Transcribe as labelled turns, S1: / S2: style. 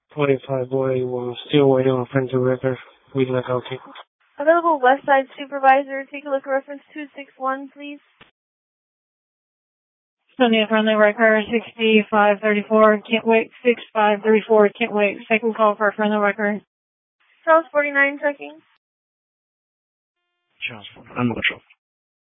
S1: 25 boy, we're still waiting on friendly record. We let out.
S2: Available West Side Supervisor, take a look at reference 261, please.
S3: Sending a friendly record, 6534, can't wait, 6534, can't wait. Second call for a friendly record.
S2: Charles 49 checking.
S4: Charles 49, I'm going to